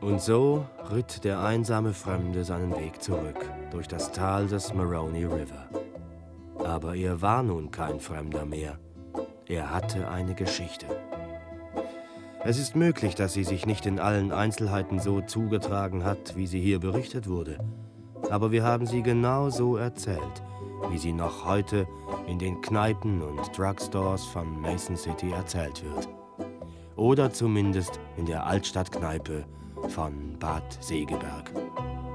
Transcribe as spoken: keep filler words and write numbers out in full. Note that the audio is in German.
Und so ritt der einsame Fremde seinen Weg zurück durch das Tal des Maroney River. Aber er war nun kein Fremder mehr. Er hatte eine Geschichte. Es ist möglich, dass sie sich nicht in allen Einzelheiten so zugetragen hat, wie sie hier berichtet wurde. Aber wir haben sie genau so erzählt, wie sie noch heute in den Kneipen und Drugstores von Mason City erzählt wird. Oder zumindest in der Altstadtkneipe von Bad Segeberg.